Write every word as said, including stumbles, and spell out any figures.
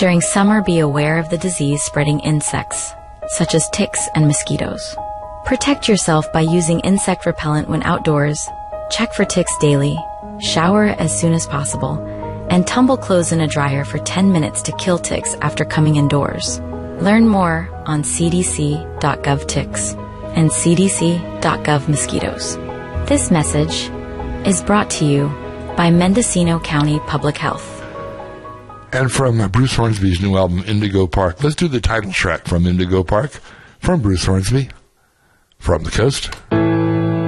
During summer, be aware of the disease-spreading insects, such as ticks and mosquitoes. Protect yourself by using insect repellent when outdoors, check for ticks daily, shower as soon as possible, and tumble clothes in a dryer for ten minutes to kill ticks after coming indoors. Learn more on c d c dot gov ticks and c d c dot gov mosquitoes. This message is brought to you by Mendocino County Public Health. And from Bruce Hornsby's new album, Indigo Park, let's do the title track from Indigo Park from Bruce Hornsby, From the Coast.